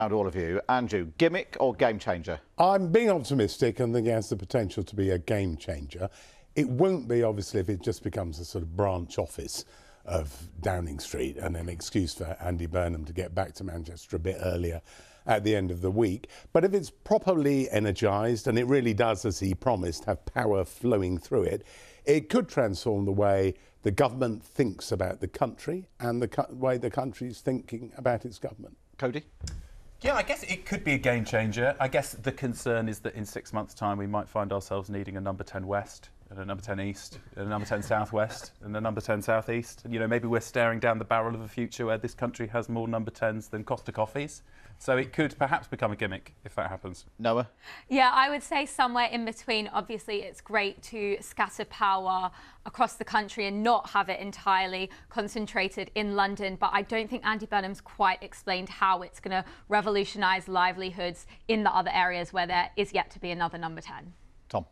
And all of you. Andrew, gimmick or game changer? I'm being optimistic and think it has the potential to be a game changer. It won't be, obviously, if it just becomes a sort of branch office of Downing Street and an excuse for Andy Burnham to get back to Manchester a bit earlier at the end of the week. But if it's properly energised, and it really does, as he promised, have power flowing through it, it could transform the way the government thinks about the country and the way the country's thinking about its government. Cody? Yeah, I guess it could be a game changer. I guess the concern is that in 6 months' time we might find ourselves needing a number 10 West and a number 10 East and a number 10 South West and a number 10 South East. And, you know, maybe we're staring down the barrel of a future where this country has more number 10s than Costa Coffees. So it could perhaps become a gimmick if that happens. Noah? Yeah, I would say somewhere in between. Obviously, it's great to scatter power across the country and not have it entirely concentrated in London. But I don't think Andy Burnham's quite explained how it's going to revolutionise livelihoods in the other areas where there is yet to be another number 10. Tom?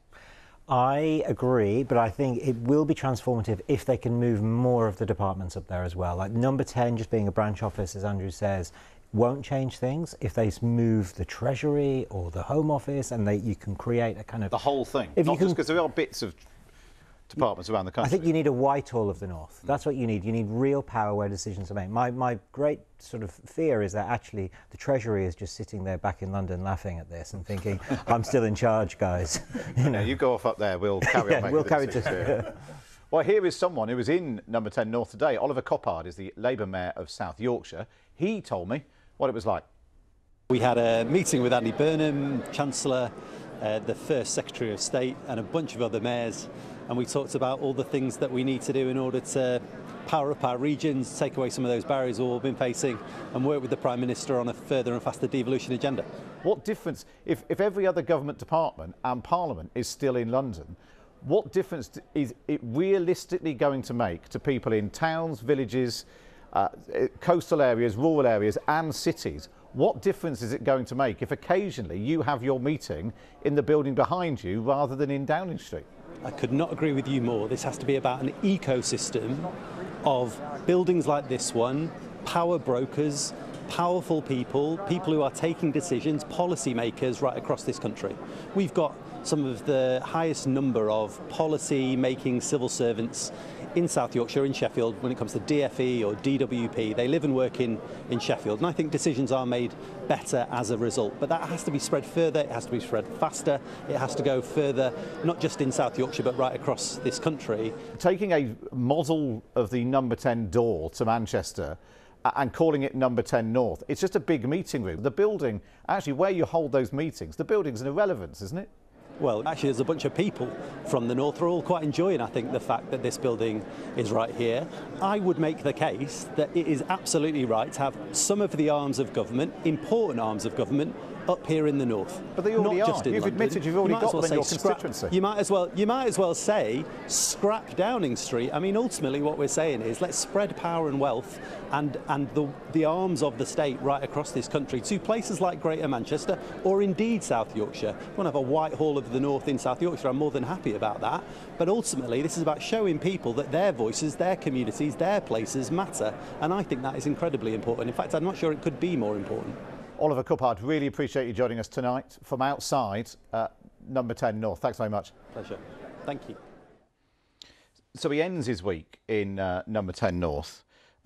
I agree, but I think it will be transformative if they can move more of the departments up there as well. Like number 10 just being a branch office, as Andrew says, won't change things. If they move the Treasury or the Home Office and you can create a kind of... The whole thing, not just because there are bits of departments around the country. I think you need a Whitehall of the North. That's what you need. You need real power where decisions are made. My great sort of fear is that actually the Treasury is just sitting there back in London laughing at this and thinking, I'm still in charge, guys. You know, you go off up there, we'll carry on making we'll the carry decisions. Well, here is someone who was in number 10 North today. Oliver Coppard is the Labour Mayor of South Yorkshire. He told me what it was like. We had a meeting with Andy Burnham, Chancellor, the First Secretary of State and a bunch of other mayors, and we talked about all the things that we need to do in order to power up our regions, take away some of those barriers we've all been facing, and work with the Prime Minister on a further and faster devolution agenda. What difference, if every other government department and Parliament is still in London, what difference is it realistically going to make to people in towns, villages, coastal areas, rural areas and cities? What difference is it going to make if occasionally you have your meeting in the building behind you rather than in Downing Street? I could not agree with you more. This has to be about an ecosystem of buildings like this one, power brokers, powerful people, people who are taking decisions, policy makers right across this country. We've got some of the highest number of policy-making civil servants in South Yorkshire, in Sheffield, when it comes to DFE or DWP. They live and work in Sheffield, and I think decisions are made better as a result. But that has to be spread further, it has to be spread faster, it has to go further, not just in South Yorkshire, but right across this country. Taking a model of the number 10 door to Manchester and calling it number 10 North, it's just a big meeting room. The building, actually where you hold those meetings, the building's an irrelevance, isn't it? Well, actually, there's a bunch of people from the north who are all quite enjoying, I think, the fact that this building is right here. I would make the case that it is absolutely right to have some of the arms of government, important arms of government, up here in the north. But they already not are. Just in You've London. admitted you've already got them in your constituency. You might as well say scrap Downing Street. I mean, ultimately, what we're saying is let's spread power and wealth and the arms of the state right across this country to places like Greater Manchester or indeed South Yorkshire. If we want to have a Whitehall of the North in South Yorkshire, I'm more than happy about that. But ultimately, this is about showing people that their voices, their communities, their places matter. And I think that is incredibly important. In fact, I'm not sure it could be more important. Oliver Coppard, really appreciate you joining us tonight from outside number 10 North. Thanks very much. Pleasure. Thank you. So he ends his week in number 10 North.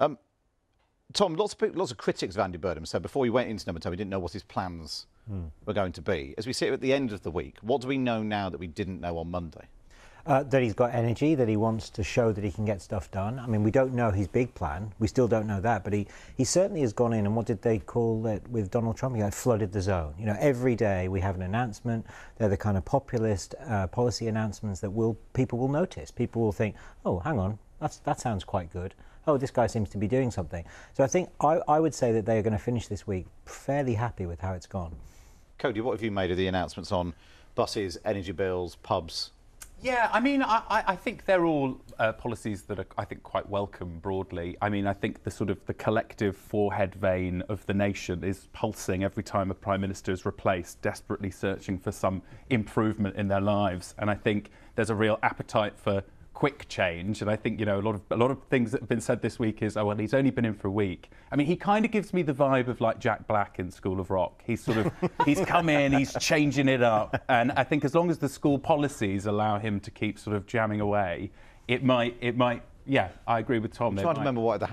Tom, lots of critics of Andy Burnham said before he went into number 10 we didn't know what his plans were going to be. As we sit at the end of the week, what do we know now that we didn't know on Monday? That he's got energy, that he wants to show that he can get stuff done. I mean, we don't know his big plan. We still don't know that. But he certainly has gone in, and what did they call it with Donald Trump? He had flooded the zone. You know, every day we have an announcement. They're the kind of populist policy announcements that people will notice. People will think, oh, hang on, that sounds quite good. Oh, this guy seems to be doing something. So I think I would say that they are going to finish this week fairly happy with how it's gone. Cody, what have you made of the announcements on buses, energy bills, pubs? Yeah, I mean, I think they're all policies that are, I think, quite welcome broadly. I mean, I think the collective forehead vein of the nation is pulsing every time a Prime Minister is replaced, desperately searching for some improvement in their lives. And I think there's a real appetite for quick change. And I think, you know, a lot of things that have been said this week is, oh, well, he's only been in for a week. I mean, he kind of gives me the vibe of like Jack Black in School of Rock. He's sort of, he's come in, he's changing it up. And I think as long as the school policies allow him to keep sort of jamming away, it might, yeah, I agree with Tom. I'm trying to remember what the